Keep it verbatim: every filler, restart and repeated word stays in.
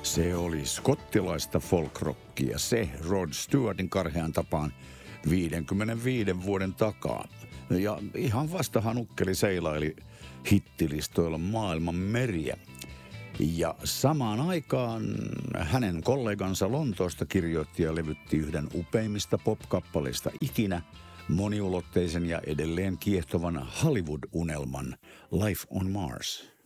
Se oli skottilaista folkrockia, se Rod Stewartin karhean tapaan viidenkymmenenviiden vuoden takaa. Ja ihan vastahan ukkeli seilaili hittilistoilla maailman meriä. Ja samaan aikaan hänen kollegansa Lontoosta kirjoitti ja levytti yhden upeimmista pop-kappaleista ikinä, moniulotteisen ja edelleen kiehtovan Hollywood-unelman Life on Mars.